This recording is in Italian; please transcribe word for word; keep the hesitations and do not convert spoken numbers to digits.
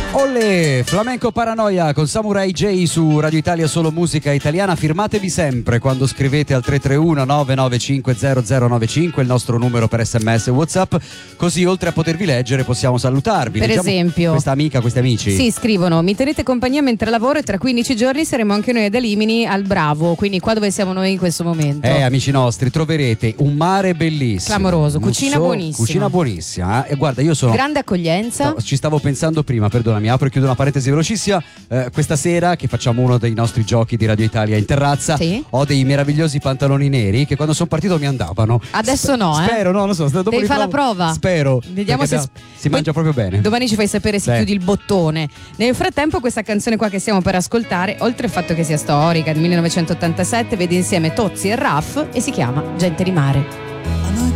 Olè, Flamenco Paranoia con Samurai J su Radio Italia, solo musica italiana. Firmatevi sempre quando scrivete al tre tre uno nove nove cinque zero zero nove cinque, il nostro numero per sms e WhatsApp, così oltre a potervi leggere possiamo salutarvi. Per Leggiamo esempio questa amica, questi amici. Sì, scrivono: mi tenete compagnia mentre lavoro e tra quindici giorni saremo anche noi ad Alimini al Bravo, quindi qua dove siamo noi in questo momento. Eh, amici nostri, troverete un mare bellissimo, clamoroso, cucina so, buonissima. Cucina buonissima. Eh? E guarda, io sono grande accoglienza. No, ci stavo pensando prima, perdonami, apro e chiudo una parentesi velocissima. Eh, questa sera che facciamo uno dei nostri giochi di Radio Italia in terrazza, sì, ho dei meravigliosi pantaloni neri che quando sono partito mi andavano. Adesso Sp- no, eh. Spero, no, non so, dopo devi fare la prova. Spero. Vediamo se abbiamo, si mangia proprio bene. Domani ci fai sapere se Beh. chiudi il bottone. Nel frattempo questa canzone qua che stiamo per ascoltare, oltre al fatto che sia storica, del millenovecentottantasette, vede insieme Tozzi e Raff e si chiama Gente di Mare. A noi